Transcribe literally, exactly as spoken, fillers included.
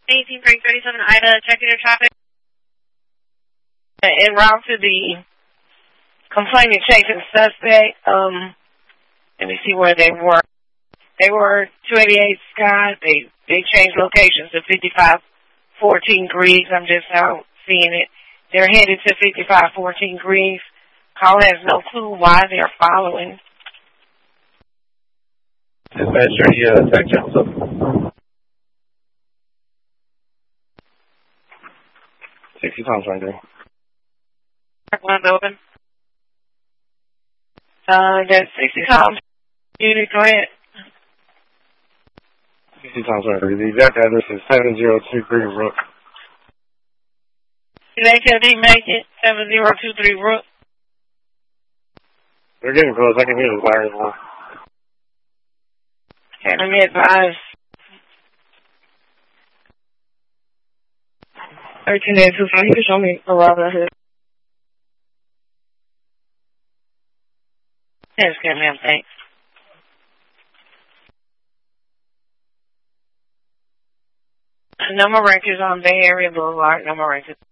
eighteen Frank thirty-seven Ida, checking your traffic. En route to the complainant chasing suspect. Um, let me see where they were. They were two eighty-eight Scott. They they changed locations to fifty-five fourteen Greaves. I'm just out seeing it. They're headed to fifty-five fourteen Greaves. Caller has no clue why they're following. Dispatcher, yeah, attack channel. sixty pounds right there. One's open. Uh, that's sixty comms. Unit, go ahead. sixty pounds right there. The exact address is seven oh two three Rook. Did they tell they make it? seven oh two three Rook. They're getting close. I can hear the sirens now. Okay, let me advise. thirteen days too far. You can show me a rather here. Yes, good, ma'am. Thanks. Number rank is on Bay Area Boulevard. Number rank is